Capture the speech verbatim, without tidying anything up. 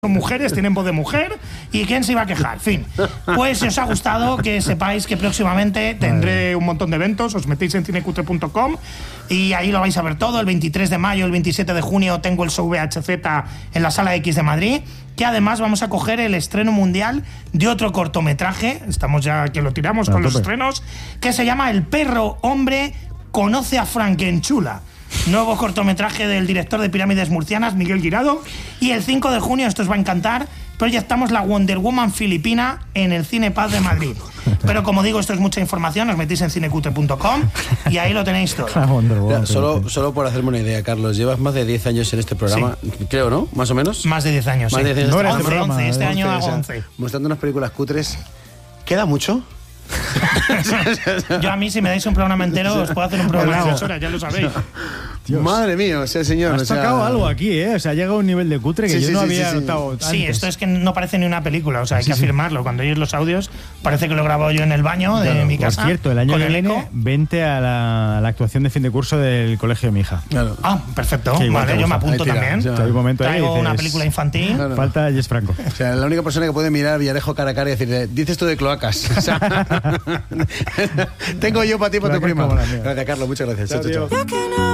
Son mujeres, tienen voz de mujer, ¿y quién se iba a quejar? Fin. Pues si os ha gustado, que sepáis que próximamente tendré un montón de eventos. Os metéis en cinecutre punto com y ahí lo vais a ver todo. El veintitrés de mayo, el veintisiete de junio tengo el show V H Z en la Sala X de Madrid, que además vamos a coger el estreno mundial de otro cortometraje, estamos ya que lo tiramos con los estrenos, que se llama El perro hombre conoce a Frankenchula. Nuevo cortometraje del director de Pirámides Murcianas, Miguel Guirado. Y el cinco de junio, esto os va a encantar, proyectamos la Wonder Woman filipina en el Cine Paz de Madrid. Pero como digo, esto es mucha información, os metéis en cinecutre punto com y ahí lo tenéis todo. Ya, solo, solo por hacerme una idea, Carlos, llevas más de diez años en este programa, sí. Creo, ¿no? ¿Más o menos? Más de diez años, más sí. de diez años. No, este once, programa, once, este once, año o hago sea, once. Mostrando unas películas cutres. ¿Queda mucho? Yo a mí, si me dais un programa entero, os puedo hacer un programa de dos horas, ya lo sabéis. Dios. Madre mía, o sea, señor. Has o sea... sacado algo aquí, ¿eh? O sea, ha llegado a un nivel de cutre que sí, yo sí, no sí, había sí, sí. notado antes. Sí, esto es que no parece ni una película, o sea, hay sí, que sí. afirmarlo. Cuando oyes los audios, parece que lo he grabado yo en el baño de Claro, mi casa. Por cierto, el año con que el viene, eco. vente a la, a la actuación de fin de curso del colegio de mi hija. Claro. Ah, perfecto. Sí, igual Vale, te yo me gusta. apunto Ahí tira, también. o sea, O sea, hay un momento ahí Traigo y dices, una película infantil. Claro. Falta Jess Franco. O sea, la única persona que puede mirar a Villarejo cara a cara y decirle, dices tú de cloacas. O sea, tengo yo para ti, para tu Cloacas prima. como la mía. Gracias, Carlos, muchas gracias. Chao, Chao, chao, tío. chao.